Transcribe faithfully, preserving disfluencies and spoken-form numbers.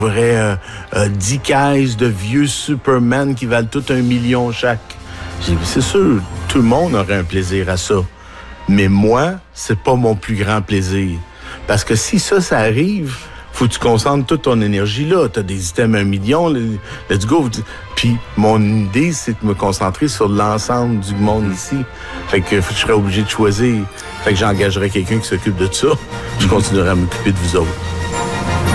J'aurais euh, euh, dix caisses de vieux Superman qui valent tout un million chaque. J'ai dit, c'est sûr, tout le monde aurait un plaisir à ça. Mais moi, c'est pas mon plus grand plaisir. Parce que si ça, ça arrive, faut que tu concentres toute ton énergie là. T'as des items un million, let's go. Puis mon idée, c'est de me concentrer sur l'ensemble du monde ici. Fait que je serais obligé de choisir. Fait que j'engagerais quelqu'un qui s'occupe de ça. Je continuerai à m'occuper de vous autres.